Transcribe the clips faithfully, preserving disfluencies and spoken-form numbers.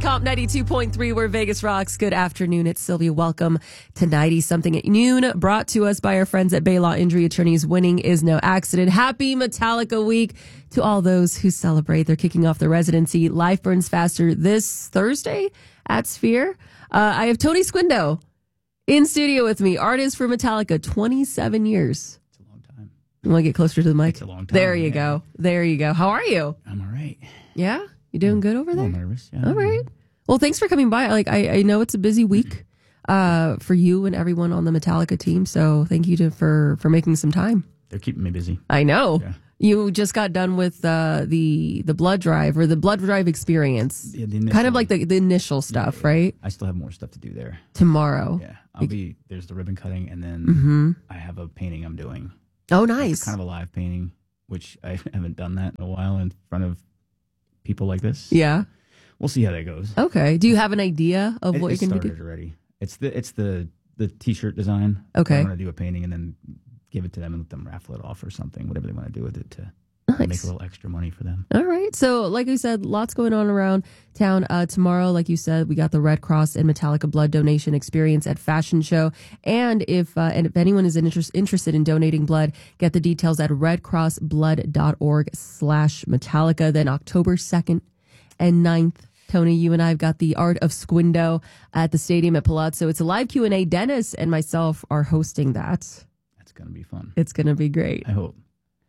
Comp ninety-two point three, where Vegas rocks. Good afternoon. It's Sylvia. Welcome to ninety something at noon, brought to us by our friends at Bay Law Injury Attorneys. Winning is no accident. Happy Metallica week to all those who celebrate. They're kicking off the residency. Life Burns Faster this Thursday at Sphere. Uh, I have Tony Squindo in studio with me, artist for Metallica, twenty-seven years. It's a long time. You want to get closer to the mic? It's a long time. There you yeah. go. There you go. How are you? I'm all right. Yeah? You doing good over A there? little nervous. Yeah. All right. Well, thanks for coming by. Like I, I know it's a busy week uh, for you and everyone on the Metallica team. So thank you to, for for making some time. They're keeping me busy. I know. Yeah. You just got done with uh, the the blood drive or the blood drive experience. Yeah, the initial, kind of like the, the initial stuff, yeah, yeah. right? I still have more stuff to do there. Tomorrow. Yeah. I'll be, there's the ribbon cutting, and then Mm-hmm. I have a painting I'm doing. Oh, It's nice. kind of a live painting, which I haven't done that in a while in front of people like this. Yeah. We'll see how that goes. Okay. Do you have an idea of It, what it you're going to started do? already. It's the it's the the t-shirt design. Okay. I'm going to do a painting and then give it to them and let them raffle it off or something, whatever they want to do with it to Nice. make a little extra money for them. All right. So, like I said, lots going on around town. Uh, tomorrow, like you said, we got the Red Cross and Metallica blood donation experience at Fashion Show. And if uh, and if anyone is interest, interested in donating blood, get the details at redcrossblood.org slash Metallica. Then October second and ninth, Tony, you and I have got the Art of Squindo at the stadium at Palazzo. It's a live Q and A. Dennis and myself are hosting that. That's going to be fun. It's going to be great. I hope.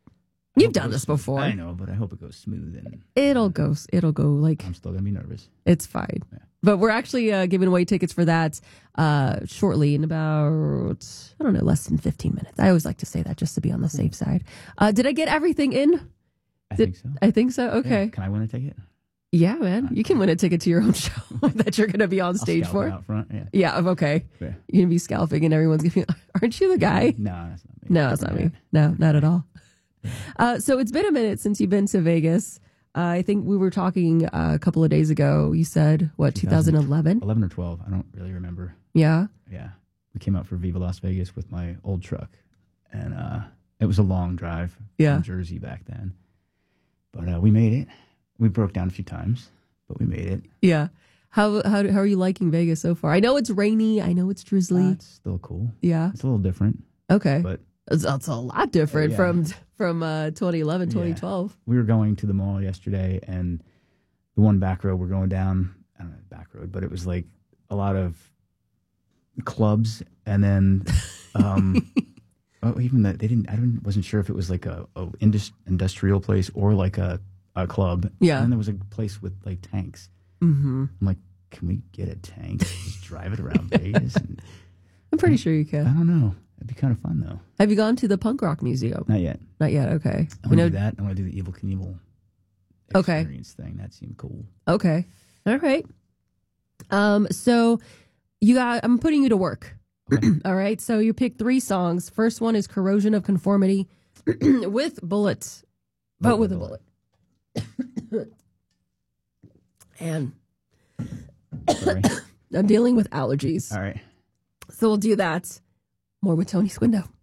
I You've hope it done goes this smooth. before. I know, but I hope it goes smooth. And It'll go. It'll go like I'm still going to be nervous. it's fine. Yeah. But we're actually uh, giving away tickets for that uh, shortly in about, I don't know, less than fifteen minutes. I always like to say that just to be on the safe side. Uh, did I get everything in? I Did- think so. I think so. Yeah. Okay. Can I win a ticket? Yeah, man. You can win a ticket to your own show that you're going to be on I'll stage scout for. it out front. Yeah. Yeah, okay. Yeah. You're going to be scalping and everyone's going to be, aren't you the guy? No, that's not me. No, it's not me. No, not at all. Uh, so it's been a minute since you've been to Vegas. Uh, I think we were talking uh, a couple of days ago. You said, what, two thousand eleven? eleven or twelve. I don't really remember. Yeah. Yeah. We came out for Viva Las Vegas with my old truck. And uh, it was a long drive Yeah. from Jersey back then. But uh, we made it. We broke down a few times, but we made it. Yeah. How how how are you liking Vegas so far? I know it's rainy. I know it's drizzly. Uh, it's still cool. yeah. It's a little different, Okay. but It's, it's a lot different Yeah. from from uh, twenty eleven, Yeah. twenty twelve. we were going to the mall yesterday, and the one back road we're going down, I don't know, back road, but it was like a lot of clubs, and then um, oh, even that they didn't. I didn't, wasn't sure if it was like a, a indus, industrial place or like a, a club. Yeah. And then there was a place with like tanks. Mm-hmm. I'm like, can we get a tank? Just drive it around Vegas? And I'm pretty sure you I can. don't know. It'd be kind of fun though. Have you gone to the Punk Rock Museum? Not yet. Not yet. Okay. I We want know. to do that. I want to do the Evil Knievel Okay. experience thing. That seemed cool. Okay. All right. Um. So you got. I'm putting you to work. Okay. All right. So you picked three songs. First one is "Corrosion of Conformity" with bullets, but But with with a a bullet. And Sorry. I'm dealing with allergies. All right. So we'll do that. More with Tony Squindo.